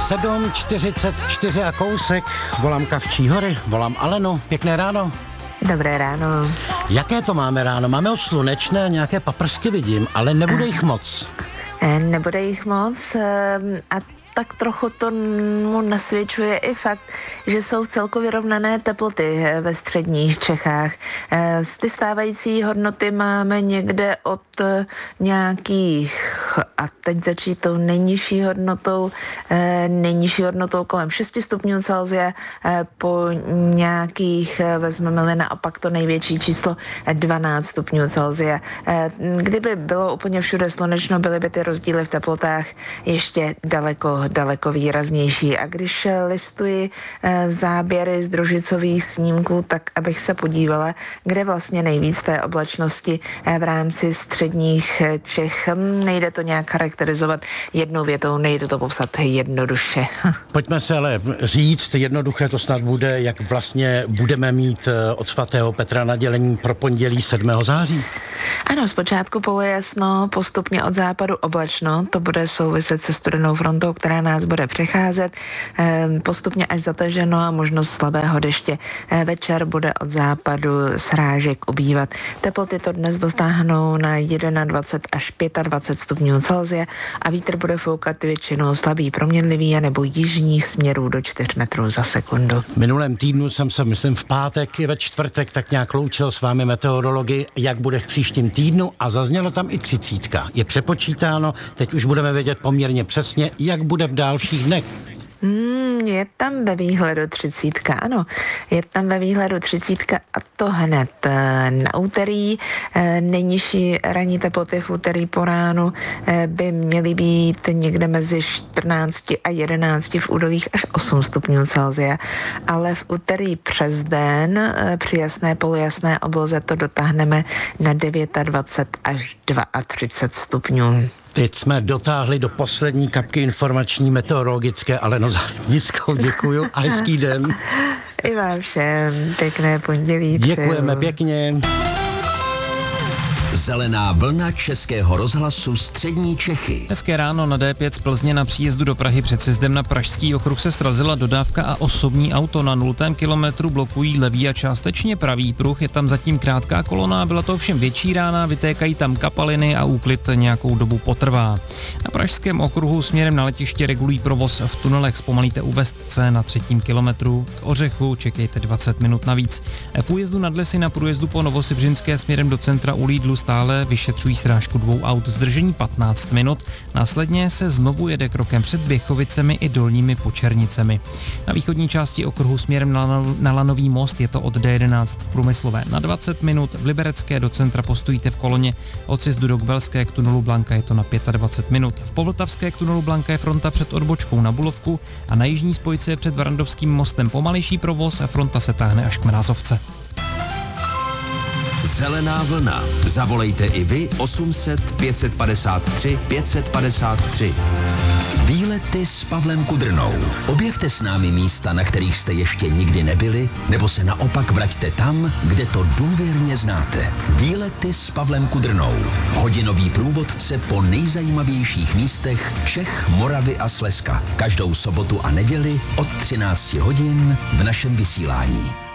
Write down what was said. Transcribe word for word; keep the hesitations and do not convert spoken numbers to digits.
sedm čtyřicet čtyři a kousek, volám Kavčí hory, volám Alenu, pěkné ráno. Dobré ráno. Jaké to máme ráno? Máme o slunečné, nějaké paprsky vidím, ale nebude jich moc. Nebude jich moc a tak trochu to mu nasvědčuje i fakt, že jsou celkově rovnané teploty ve středních Čechách. Ty stávající hodnoty máme někde od nějakých, a teď začít tou nejnižší hodnotou, nejnižší hodnotou kolem šesti stupňů Celsia, po nějakých, vezmeme-li naopak to největší číslo, dvanáct stupňů Celsia. Kdyby bylo úplně všude slunečno, byly by ty rozdíly v teplotách ještě daleko daleko výraznější. A když listuji záběry z družicových snímků, tak abych se podívala, kde vlastně nejvíc té oblačnosti v rámci středních Čech. Nejde to nějak charakterizovat jednou větou, nejde to popsat jednoduše. Pojďme se ale říct, jednoduché to snad bude, jak vlastně budeme mít od svatého Petra nadělení pro pondělí sedmého září. Ano, zpočátku polojasno, postupně od západu oblačno, to bude souviset se studenou frontou, která nás bude přecházet, postupně až zataženo a možnost slabého deště. Večer bude od západu srážek ubývat. Teploty to dnes dostáhnou na dvacet jedna až dvacet pět stupňů Celsia a vítr bude foukat většinou slabý, proměnlivý a nebo jižních směrů do čtyř metrů za sekundu. Minulém týdnu jsem se, myslím, v pátek i ve čtvrtek tak nějak loučil s vámi meteorology, jak bude v příštím týdnu a zazněla tam i třicítka. Je přepočítáno, teď už budeme vědět poměrně přesně, jak bude v dalších dnech. Hmm, je tam ve výhledu třicítka, ano. Je tam ve výhledu třicítka a to hned na úterý. Nejnižší ranní teploty v úterý po ránu by měly být někde mezi čtrnácti a jedenácti, v údolích až osm stupňů Celsia. Ale v úterý přes den při jasné polojasné obloze to dotáhneme na dvacet devět až třicet dva stupňů. Teď jsme dotáhli do poslední kapky informační meteorologické, Aleno Zahradnickou. Děkuju a hezký den. I vám všem pěkné pondělí. Děkujeme pěkně. Zelená vlna Českého rozhlasu Střední Čechy. Hezké ráno. Na D pět z Plzně na příjezdu do Prahy před sjezdem na Pražský okruh se srazila dodávka a osobní auto. Na nultém kilometru blokují levý a částečně pravý pruh. Je tam zatím krátká kolona, byla to ovšem větší rána, vytékají tam kapaliny a úklid nějakou dobu potrvá. Na Pražském okruhu směrem na letiště regulují provoz v tunelech. Zpomalíte u Vestce na třetím kilometru. K Ořechu čekejte dvacet minut navíc. V újezdu nad Lesy na průjezdu po Novosibřinské směrem do centra u Lidlu stále vyšetřují srážku dvou aut, zdržení patnáct minut. Následně se znovu jede krokem před Běchovicemi i Dolními Počernicemi. Na východní části okruhu směrem na Lanový most je to od D jedenáct průmyslové na dvacet minut, v Liberecké do centra postojíte v koloně, od sjezdu do Kbelské k tunelu Blanka je to na dvacet pět minut. V Povltavské k tunelu Blanka je fronta před odbočkou na Bulovku a na jižní spojce je před Varandovským mostem pomalejší provoz a fronta se táhne až k Mrazovce. Zelená vlna. Zavolejte i vy osm set pět set padesát tři pět set padesát tři. Výlety s Pavlem Kudrnou. Objevte s námi místa, na kterých jste ještě nikdy nebyli, nebo se naopak vraťte tam, kde to důvěrně znáte. Výlety s Pavlem Kudrnou. Hodinový průvodce po nejzajímavějších místech Čech, Moravy a Slezska. Každou sobotu a neděli od třinácti hodin v našem vysílání.